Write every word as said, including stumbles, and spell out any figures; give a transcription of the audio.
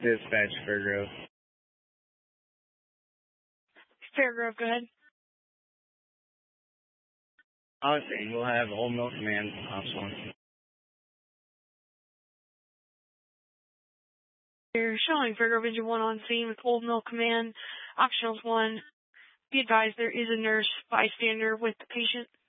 Dispatch Fairgrove. Fairgrove, go ahead. I was saying we'll have Old Mill Command, Ops one. You're showing Fairgrove Engine one on scene with Old Mill Command, Optionals one. Be advised there is a nurse bystander with the patient.